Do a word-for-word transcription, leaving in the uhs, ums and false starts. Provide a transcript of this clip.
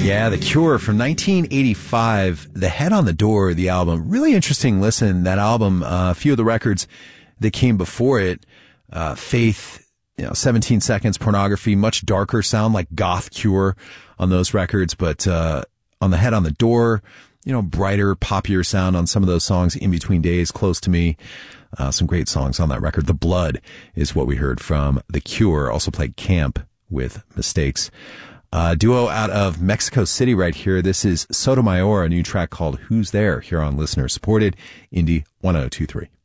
Yeah, The Cure from nineteen eighty-five, The Head on the Door, the album. Really interesting listen, that album. Uh, a few of the records that came before it, uh, Faith, you know, seventeen seconds, Pornography, much darker sound like goth Cure on those records. But uh, on The Head on the Door, you know, brighter, poppier sound on some of those songs. In Between Days, Close to Me. Uh, some great songs on that record. The Blood is what we heard from The Cure. Also played Camp with Mistakes. Uh, duo out of Mexico City right here. This is Sotomayor, a new track called Who's There, here on listener supported Indie one oh two three.